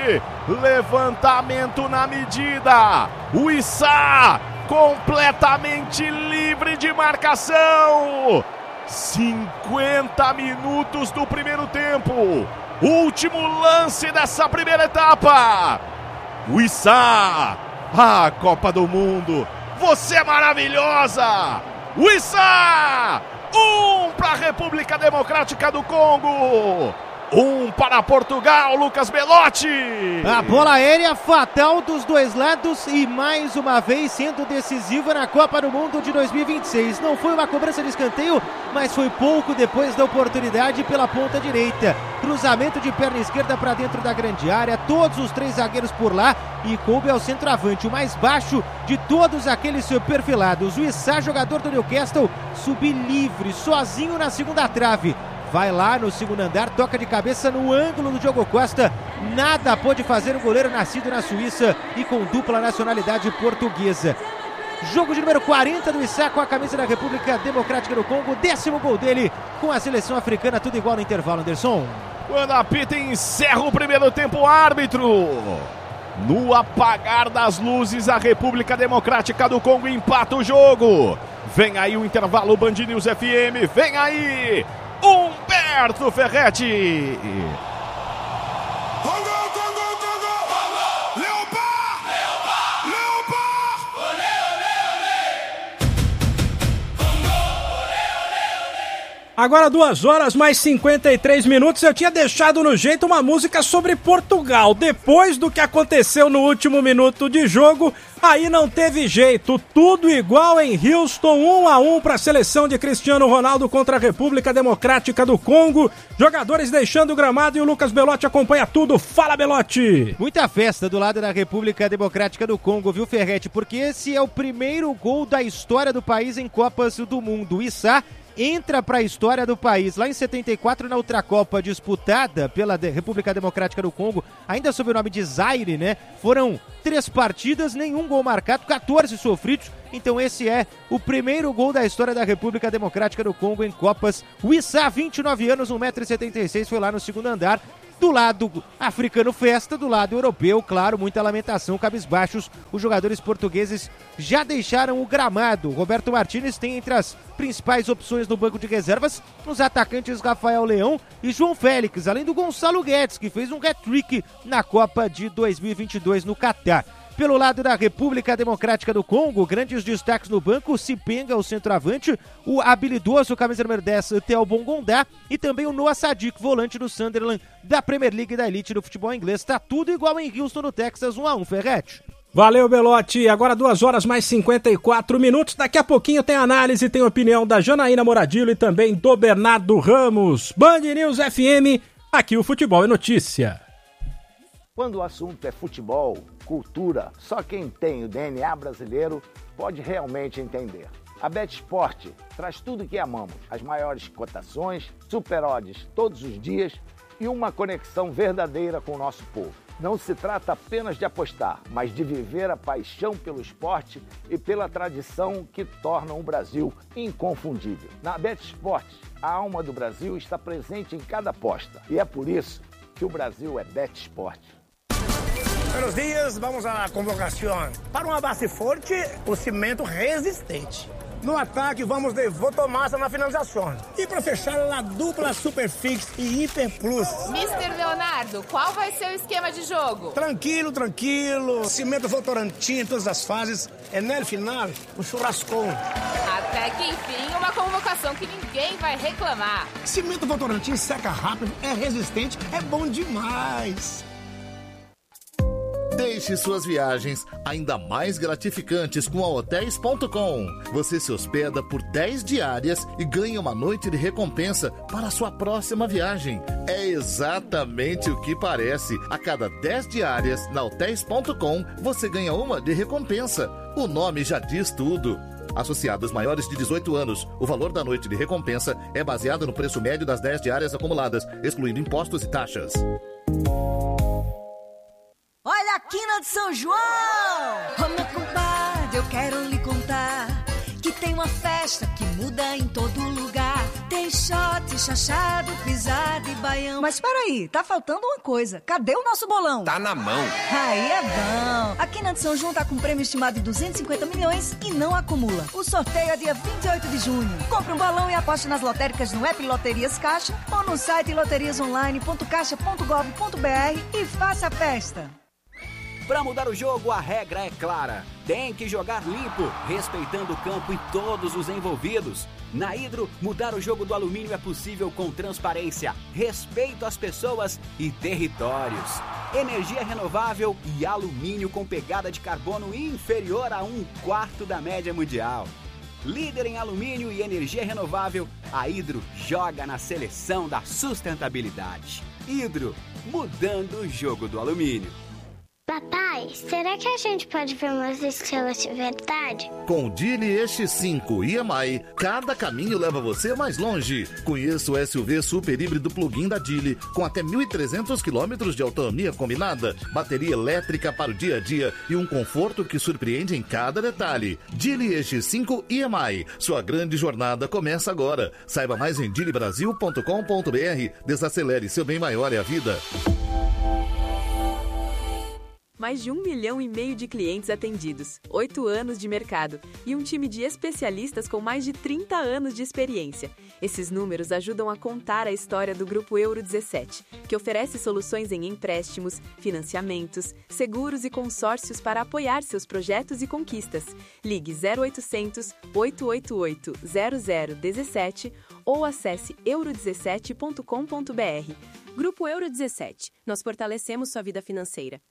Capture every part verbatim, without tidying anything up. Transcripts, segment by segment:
levantamento na medida, o Issa completamente livre de marcação, cinquenta minutos do primeiro tempo, último lance dessa primeira etapa, o Issa, a Copa do Mundo, você é maravilhosa, o Issa, um para a República Democrática do Congo, um para Portugal, Lucas Belotti. A bola aérea fatal dos dois lados e mais uma vez sendo decisiva na Copa do Mundo de dois mil e vinte e seis. Não foi uma cobrança de escanteio, mas foi pouco depois da oportunidade pela ponta direita. Cruzamento de perna esquerda para dentro da grande área, todos os três zagueiros por lá e coube ao centroavante, o mais baixo de todos aqueles perfilados. O Issa, jogador do Newcastle, subir livre, sozinho na segunda trave. Vai lá no segundo andar, toca de cabeça no ângulo do Diogo Costa. Nada pôde fazer o goleiro nascido na Suíça e com dupla nacionalidade portuguesa. Jogo de número quarenta do Issa com a camisa da República Democrática do Congo. Décimo gol dele com a seleção africana, tudo igual no intervalo, Anderson. Quando apita encerra o primeiro tempo, árbitro. No apagar das luzes, a República Democrática do Congo empata o jogo. Vem aí o intervalo, Band News F M. Vem aí Humberto Ferretti. Agora duas horas mais cinquenta e três minutos. Eu tinha deixado no jeito uma música sobre Portugal. Depois do que aconteceu no último minuto de jogo, aí não teve jeito. Tudo igual em Houston, um a um para a seleção de Cristiano Ronaldo contra a República Democrática do Congo. Jogadores deixando o gramado e o Lucas Belotti acompanha tudo. Fala, Belotti! Muita festa do lado da República Democrática do Congo, viu, Ferretti? Porque esse é o primeiro gol da história do país em Copas do Mundo. O Issa entra para a história do país. Lá em setenta e quatro, na outra Copa disputada pela República Democrática do Congo, ainda sob o nome de Zaire, né? Foram três partidas, nenhum gol marcado, quatorze sofridos. Então esse é o primeiro gol da história da República Democrática do Congo em Copas. O Issa, vinte e nove anos, um metro e setenta e seis, foi lá no segundo andar. Do lado africano, festa. Do lado europeu, claro, muita lamentação, cabisbaixos. Os jogadores portugueses já deixaram o gramado. Roberto Martínez tem entre as principais opções no banco de reservas os atacantes Rafael Leão e João Félix, além do Gonçalo Guedes, que fez um hat-trick na Copa de dois mil e vinte e dois no Catar. Pelo lado da República Democrática do Congo, grandes destaques no banco, Sipenga, o centroavante, o habilidoso camisa número dez, Theo Bongondá, e também o Noah Sadiq, volante do Sunderland, da Premier League da elite do futebol inglês. Tá tudo igual em Houston, no Texas, um a um, Ferretti. Valeu, Belotti. Agora duas horas mais cinquenta e quatro minutos. Daqui a pouquinho tem análise, tem opinião da Janaína Moradillo e também do Bernardo Ramos. Band News F M, aqui o futebol é notícia. Quando o assunto é futebol, cultura, só quem tem o D N A brasileiro pode realmente entender. A BetSport traz tudo o que amamos, as maiores cotações, super odds todos os dias e uma conexão verdadeira com o nosso povo. Não se trata apenas de apostar, mas de viver a paixão pelo esporte e pela tradição que tornam o Brasil inconfundível. Na BetSport, a alma do Brasil está presente em cada aposta e é por isso que o Brasil é BetSport. Buenos dias, vamos à convocação. Para uma base forte, o cimento resistente. No ataque, vamos de Votomassa na finalização. E para fechar, a dupla Superfix e Hiper Plus. mister Leonardo, qual vai ser o esquema de jogo? Tranquilo, tranquilo. Cimento Votorantim em todas as fases. É no final, um churrascão. Até que enfim, uma convocação que ninguém vai reclamar. Cimento Votorantim seca rápido, é resistente, é bom demais. Deixe suas viagens ainda mais gratificantes com a Hotéis ponto com. Você se hospeda por dez diárias e ganha uma noite de recompensa para a sua próxima viagem. É exatamente o que parece. A cada dez diárias na Hotéis ponto com, você ganha uma de recompensa. O nome já diz tudo. Associados maiores de dezoito anos, o valor da noite de recompensa é baseado no preço médio das dez diárias acumuladas, excluindo impostos e taxas. Olha a quina de São João! Ô meu compadre, eu quero lhe contar que tem uma festa que muda em todo lugar. Tem shot, chachado, pisado e baião. Mas peraí, tá faltando uma coisa. Cadê o nosso bolão? Tá na mão. Aí é bom. A Quina de São João tá com prêmio estimado de duzentos e cinquenta milhões e não acumula. O sorteio é dia vinte e oito de junho. Compre um bolão e aposte nas lotéricas no app Loterias Caixa ou no site loterias online ponto caixa ponto gov ponto br e faça a festa. Para mudar o jogo, a regra é clara. Tem que jogar limpo, respeitando o campo e todos os envolvidos. Na Hidro, mudar o jogo do alumínio é possível com transparência, respeito às pessoas e territórios. Energia renovável e alumínio com pegada de carbono inferior a um quarto da média mundial. Líder em alumínio e energia renovável, a Hidro joga na seleção da sustentabilidade. Hidro, mudando o jogo do alumínio. Papai, será que a gente pode ver umas estrelas de verdade? Com o Geely E X cinco I M I, cada caminho leva você mais longe. Conheça o S U V super híbrido plug-in da Geely, com até mil e trezentos quilômetros de autonomia combinada, bateria elétrica para o dia a dia e um conforto que surpreende em cada detalhe. Geely E X cinco I M I, sua grande jornada começa agora. Saiba mais em geely brasil ponto com ponto br. Desacelere, seu bem maior é a vida. Mais de um milhão e meio de clientes atendidos, oito anos de mercado e um time de especialistas com mais de trinta anos de experiência. Esses números ajudam a contar a história do Grupo Euro dezessete, que oferece soluções em empréstimos, financiamentos, seguros e consórcios para apoiar seus projetos e conquistas. Ligue zero oitocentos, oito oito oito, zero zero um sete ou acesse euro dezessete ponto com ponto br. Grupo Euro dezessete. Nós fortalecemos sua vida financeira.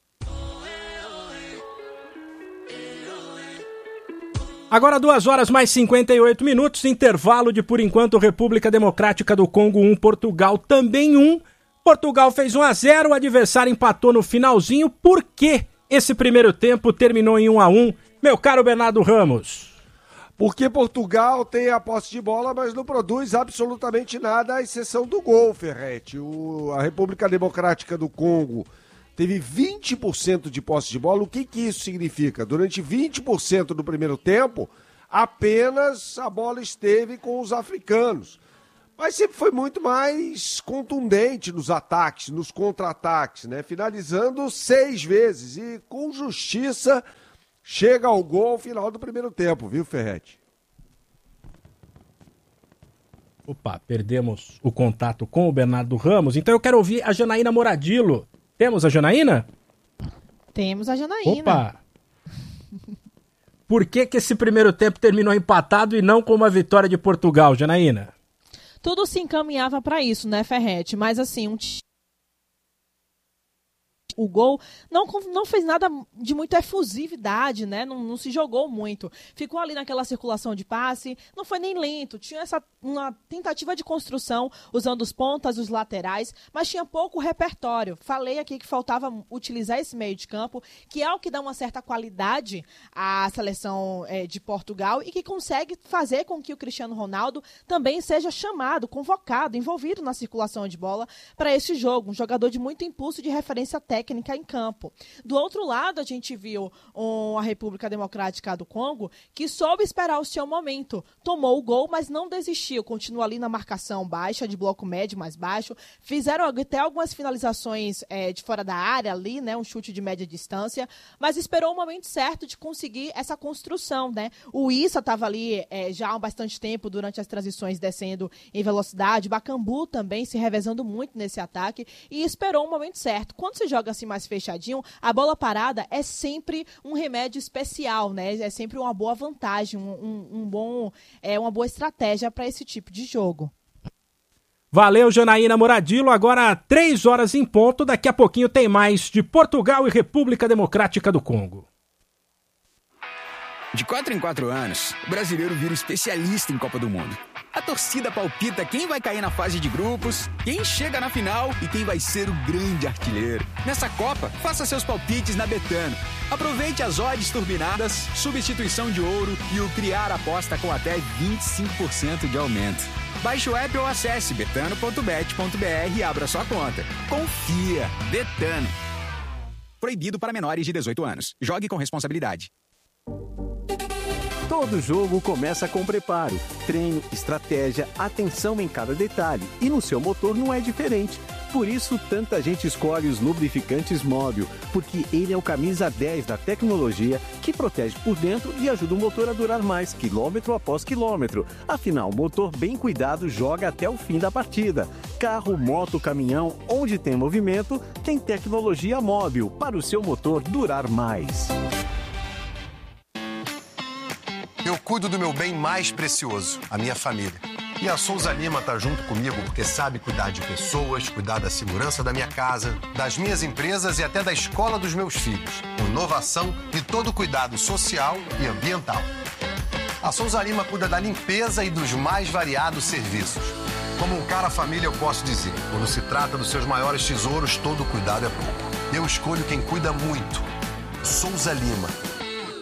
Agora duas horas mais cinquenta e oito minutos, intervalo de, por enquanto, República Democrática do Congo um, Portugal também um. Portugal fez um a zero, o adversário empatou no finalzinho. Por que esse primeiro tempo terminou em um a um? Meu caro Bernardo Ramos. Porque Portugal tem a posse de bola, mas não produz absolutamente nada, à exceção do gol, Ferretti. O, a República Democrática do Congo teve vinte por cento de posse de bola. O que, que isso significa? Durante vinte por cento do primeiro tempo, apenas a bola esteve com os africanos. Mas sempre foi muito mais contundente nos ataques, nos contra-ataques, né? Finalizando seis vezes e com justiça chega ao gol ao final do primeiro tempo, viu, Ferretti? Opa, perdemos o contato com o Bernardo Ramos, então eu quero ouvir a Janaína Moradillo. Temos a Janaína? Temos a Janaína. Opa! Por que que esse primeiro tempo terminou empatado e não com uma vitória de Portugal, Janaína? Tudo se encaminhava para isso, né, Ferretti? Mas assim, um time... O gol não, não fez nada de muita efusividade, né? Não, não se jogou muito. Ficou ali naquela circulação de passe, não foi nem lento. Tinha essa uma tentativa de construção usando os pontas, os laterais, mas tinha pouco repertório. Falei aqui que faltava utilizar esse meio de campo, que é o que dá uma certa qualidade à seleção é, de Portugal e que consegue fazer com que o Cristiano Ronaldo também seja chamado, convocado, envolvido na circulação de bola para esse jogo. Um jogador de muito impulso, de referência técnica em campo. Do outro lado, a gente viu um, a República Democrática do Congo que soube esperar o seu momento. Tomou o gol, mas não desistiu. Continua ali na marcação baixa, de bloco médio mais baixo. Fizeram até algumas finalizações é, de fora da área ali, né? Um chute de média distância, mas esperou o momento certo de conseguir essa construção, né? O Issa estava ali é, já há bastante tempo durante as transições descendo em velocidade. Bacambu também se revezando muito nesse ataque e esperou o momento certo. Quando se joga assim mais fechadinho, a bola parada é sempre um remédio especial, né? É sempre uma boa vantagem, um, um, um bom, é, uma boa estratégia para esse tipo de jogo. Valeu, Janaína Moradillo. Agora três horas em ponto. Daqui a pouquinho tem mais de Portugal e República Democrática do Congo. De quatro em quatro anos, o brasileiro vira especialista em Copa do Mundo. A torcida palpita quem vai cair na fase de grupos, quem chega na final e quem vai ser o grande artilheiro. Nessa Copa, faça seus palpites na Betano. Aproveite as odds turbinadas, substituição de ouro e o criar aposta com até vinte e cinco por cento de aumento. Baixe o app ou acesse betano ponto bet ponto br e abra sua conta. Confia! Betano. Proibido para menores de dezoito anos. Jogue com responsabilidade. Todo jogo começa com preparo, treino, estratégia, atenção em cada detalhe. E no seu motor não é diferente. Por isso, tanta gente escolhe os lubrificantes Móbil, porque ele é o camisa dez da tecnologia que protege por dentro e ajuda o motor a durar mais, quilômetro após quilômetro. Afinal, motor bem cuidado joga até o fim da partida. Carro, moto, caminhão, onde tem movimento, tem tecnologia Móbil para o seu motor durar mais. Eu cuido do meu bem mais precioso, a minha família. E a Souza Lima tá junto comigo porque sabe cuidar de pessoas, cuidar da segurança da minha casa, das minhas empresas e até da escola dos meus filhos. Com inovação e todo cuidado social e ambiental. A Souza Lima cuida da limpeza e dos mais variados serviços. Como um cara família, eu posso dizer, quando se trata dos seus maiores tesouros, todo cuidado é pouco. Eu escolho quem cuida muito. Souza Lima.